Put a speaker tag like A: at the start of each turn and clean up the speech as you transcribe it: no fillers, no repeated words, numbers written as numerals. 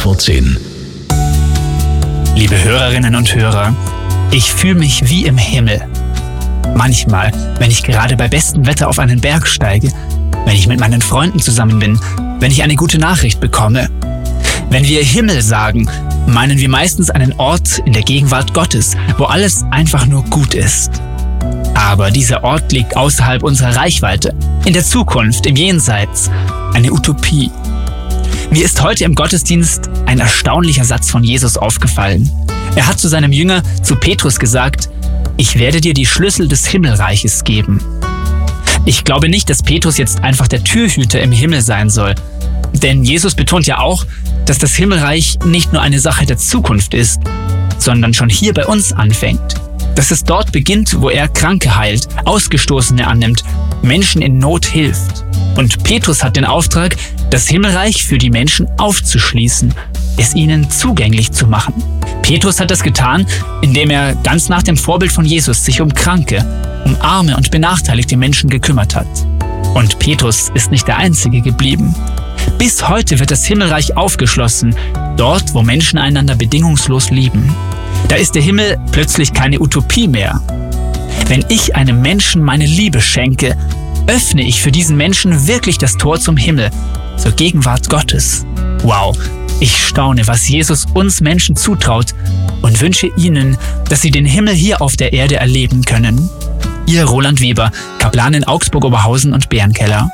A: vor 10.
B: Liebe Hörerinnen und Hörer, ich fühle mich wie im Himmel. Manchmal, wenn ich gerade bei bestem Wetter auf einen Berg steige, wenn ich mit meinen Freunden zusammen bin, wenn ich eine gute Nachricht bekomme. Wenn wir Himmel sagen, meinen wir meistens einen Ort in der Gegenwart Gottes, wo alles einfach nur gut ist. Aber dieser Ort liegt außerhalb unserer Reichweite, in der Zukunft, im Jenseits, eine Utopie. Mir ist heute im Gottesdienst ein erstaunlicher Satz von Jesus aufgefallen. Er hat zu seinem Jünger, zu Petrus gesagt: Ich werde dir die Schlüssel des Himmelreiches geben. Ich glaube nicht, dass Petrus jetzt einfach der Türhüter im Himmel sein soll. Denn Jesus betont ja auch, dass das Himmelreich nicht nur eine Sache der Zukunft ist, sondern schon hier bei uns anfängt. Dass es dort beginnt, wo er Kranke heilt, Ausgestoßene annimmt, Menschen in Not hilft. Und Petrus hat den Auftrag, das Himmelreich für die Menschen aufzuschließen, es ihnen zugänglich zu machen. Petrus hat das getan, indem er ganz nach dem Vorbild von Jesus sich um Kranke, um arme und benachteiligte Menschen gekümmert hat. Und Petrus ist nicht der Einzige geblieben. Bis heute wird das Himmelreich aufgeschlossen, dort, wo Menschen einander bedingungslos lieben. Da ist der Himmel plötzlich keine Utopie mehr. Wenn ich einem Menschen meine Liebe schenke, öffne ich für diesen Menschen wirklich das Tor zum Himmel, zur Gegenwart Gottes. Wow, ich staune, was Jesus uns Menschen zutraut und wünsche Ihnen, dass Sie den Himmel hier auf der Erde erleben können. Ihr Roland Weber, Kaplan in Augsburg-Oberhausen und Bärenkeller.